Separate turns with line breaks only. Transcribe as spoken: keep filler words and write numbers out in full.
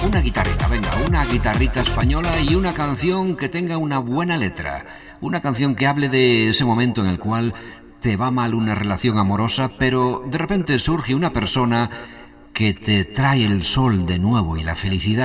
Una guitarrita, venga, una guitarrita española y una canción que tenga una buena letra. Una canción que hable de ese momento en el cual te va mal una relación amorosa, pero de repente surge una persona que te trae el sol de nuevo y la felicidad.